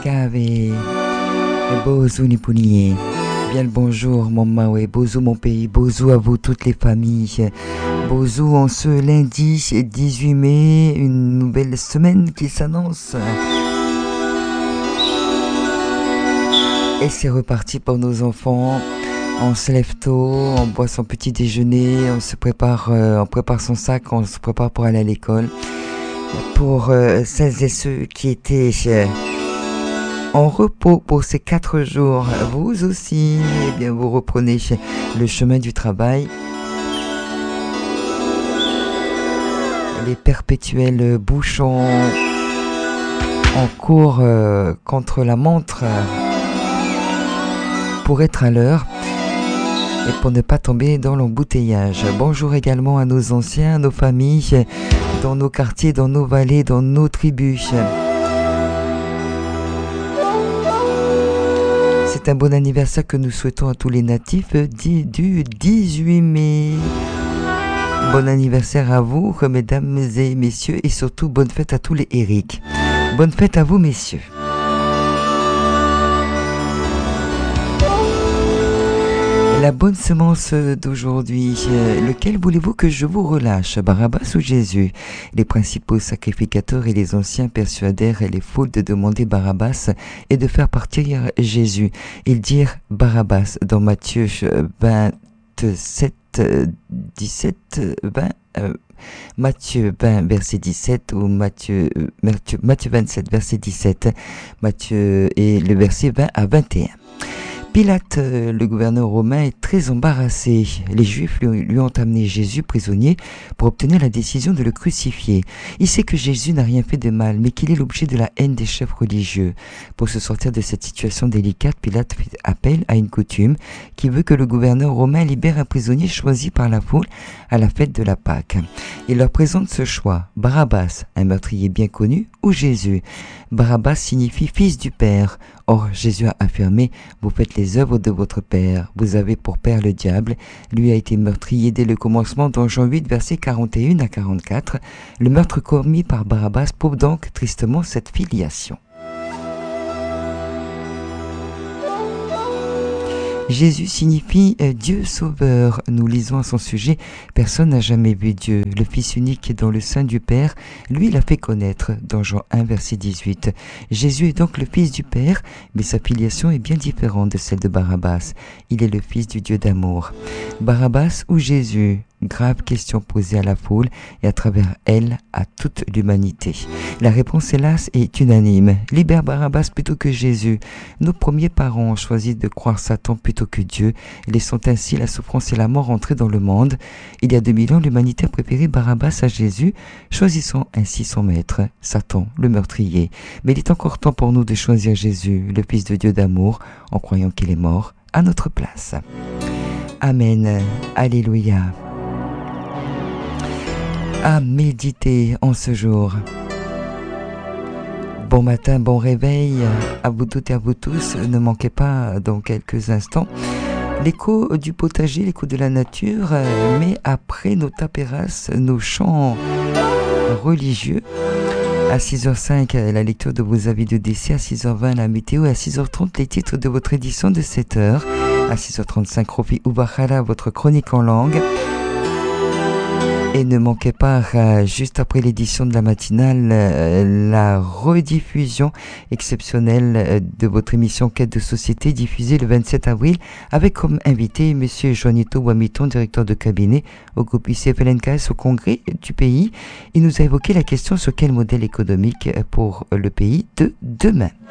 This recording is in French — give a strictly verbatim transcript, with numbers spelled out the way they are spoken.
Cave, Bozo Nipoulier. Bien le bonjour, mon Maoué, Bozo mon pays, Bozo à vous toutes les familles. Bozo en ce lundi dix-huit mai, une nouvelle semaine qui s'annonce. Et c'est reparti pour nos enfants. On se lève tôt, on boit son petit déjeuner, on se prépare, euh, on prépare son sac, on se prépare pour aller à l'école. Pour euh, celles et ceux qui étaient euh, en repos pour ces quatre jours, vous aussi, eh bien vous reprenez le chemin du travail. Les perpétuels bouchons en cours euh, contre la montre euh, pour être à l'heure et pour ne pas tomber dans l'embouteillage. Bonjour également à nos anciens, nos familles, dans nos quartiers, dans nos vallées, dans nos tribus. C'est un bon anniversaire que nous souhaitons à tous les natifs du dix-huit mai. Bon anniversaire à vous, mesdames et messieurs, et surtout bonne fête à tous les Eric. Bonne fête à vous, messieurs. La bonne semence d'aujourd'hui, lequel voulez-vous que je vous relâche, Barabbas ou Jésus? Les principaux sacrificateurs et les anciens persuadèrent les foules de demander Barabbas et de faire partir Jésus. Ils dirent Barabbas dans Matthieu vingt-sept, dix-sept, vingt, euh, Matthieu vingt, verset dix-sept, ou Matthieu, Matthieu, Matthieu vingt-sept, verset dix-sept, Matthieu et le verset vingt à vingt et un. Pilate, le gouverneur romain, est très embarrassé. Les Juifs lui, lui ont amené Jésus prisonnier pour obtenir la décision de le crucifier. Il sait que Jésus n'a rien fait de mal, mais qu'il est l'objet de la haine des chefs religieux. Pour se sortir de cette situation délicate, Pilate fait appel à une coutume qui veut que le gouverneur romain libère un prisonnier choisi par la foule à la fête de la Pâque. Il leur présente ce choix, Barabbas, un meurtrier bien connu, ou Jésus. Barabbas signifie fils du Père. Or, Jésus a affirmé, vous faites les œuvres de votre Père. Vous avez pour Père le diable. Lui a été meurtrier dès le commencement dans Jean huit, versets quarante et un à quarante-quatre. Le meurtre commis par Barabbas prouve donc tristement cette filiation. Jésus signifie euh, Dieu sauveur. Nous lisons à son sujet, personne n'a jamais vu Dieu. Le Fils unique dans le sein du Père, lui l'a fait connaître dans Jean un, verset dix-huit. Jésus est donc le Fils du Père, mais sa filiation est bien différente de celle de Barabbas. Il est le Fils du Dieu d'amour. Barabbas ou Jésus? Grave question posée à la foule et à travers elle à toute l'humanité. La réponse hélas est unanime. Libère Barabbas plutôt que Jésus. Nos premiers parents ont choisi de croire Satan plutôt que Dieu, laissant ainsi la souffrance et la mort entrer dans le monde. Il y a deux mille ans, l'humanité a préféré Barabbas à Jésus, choisissant ainsi son maître, Satan, le meurtrier. Mais il est encore temps pour nous de choisir Jésus, le Fils de Dieu d'amour, en croyant qu'il est mort à notre place. Amen. Alléluia. À méditer en ce jour. Bon matin, bon réveil à vous toutes et à vous tous. Ne manquez pas dans quelques instants l'écho du potager, l'écho de la nature, mais après nos tapéras, nos chants religieux. À six heures cinq, la lecture de vos avis de décès. À six heures vingt, la météo. Et à six heures trente, les titres de votre édition de sept heures. À six heures trente-cinq, Rofi Ubachara, votre chronique en langue. Et ne manquez pas, euh, juste après l'édition de la matinale, euh, la rediffusion exceptionnelle euh, de votre émission Quête de société, diffusée le vingt-sept avril, avec comme invité M. Juanito Wamiton, directeur de cabinet au groupe I C F L N K S au Congrès du pays. Il nous a évoqué la question sur quel modèle économique pour le pays de demain.